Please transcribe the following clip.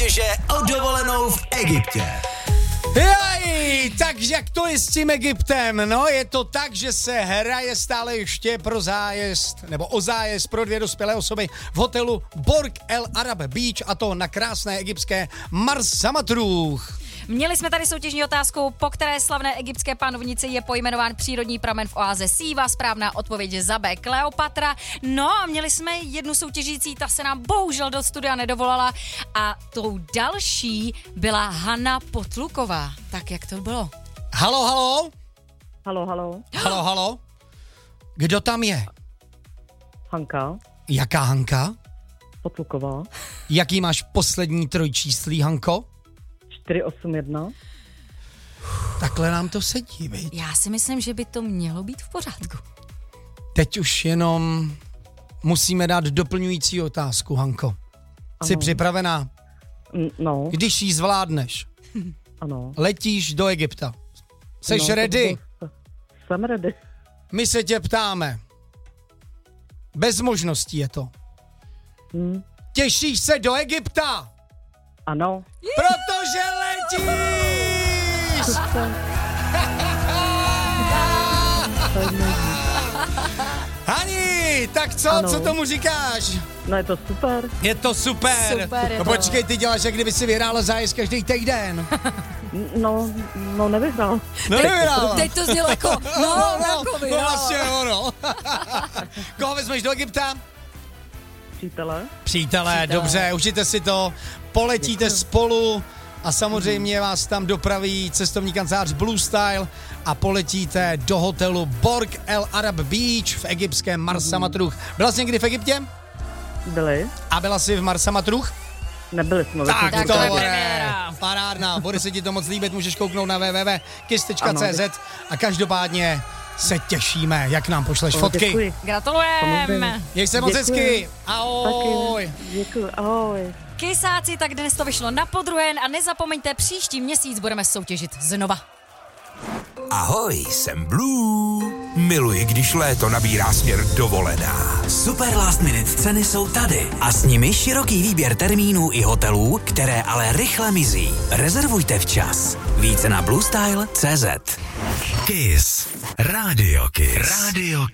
soutěže o dovolenou v Egyptě. Jaj, takže jak to je s tím Egyptem? No, je to tak, že se hraje stále ještě pro zájezd, nebo o zájezd pro 2 dospělé osoby v hotelu Borg El Arab Beach, a to na krásné egyptské Marsa Matruh. Měli jsme tady soutěžní otázku, po které slavné egyptské panovnici je pojmenován přírodní pramen v oáze Siva. Správná odpověď je za B, Kleopatra. No a měli jsme jednu soutěžící, ta se nám bohužel do studia nedovolala. A tou další byla Hana Potluková. Tak jak to bylo? Halo, halo? Halo, halo. Halo, halo? Kdo tam je? Hanka. Jaká Hanka? Potluková. Jaký máš poslední trojčíslí, Hanko? 481. Takhle nám to sedí, viď? Já si myslím, že by to mělo být v pořádku. Teď už jenom musíme dát doplňující otázku, Hanko. Jsi připravená? No. Když ji zvládneš, Ano. letíš do Egypta. Jseš ready? Jsem ready. My se tě ptáme. Bez možností je to. Těšíš se do Egypta? Ano. Protože letíš! Hani, tak co? Ano. Co tomu říkáš? No je to super. Je to super. Super je No to. počkej, ty děláš, jak kdyby si vyhrála zájezd každý týden. No nevyhrál. No nevyhrála. Teď to znělo jako, jako no vlastně ono. Koho vezmeš do Egypta? Přátelé, dobře, užijte si to, poletíte spolu a samozřejmě vás tam dopraví cestovní kancelář Blue Style a poletíte do hotelu Borg El Arab Beach v egyptském Marsa Matruh. Byla jsi někdy v Egyptě? Byli? A byla jsi v Marsa Matruh? Nebyli jsme. Tak to to je je premiéra. parádná, bude se ti to moc líbit, můžeš kouknout na www.kiss.cz a každopádně se těšíme, jak nám pošleš fotky. Děkuji. Gratulujeme. Měj se moc hezky. Ahoj. Děkuji, ahoj. Kysáci, tak dnes to vyšlo na podruhé a nezapomeňte, příští měsíc budeme soutěžit znova. Ahoj, jsem Blue. Miluji, když léto nabírá směr dovolená. Super last minute ceny jsou tady a s nimi široký výběr termínů i hotelů, které ale rychle mizí. Rezervujte včas. Více na bluestyle.cz. Kiss. Radio Kiss. Radio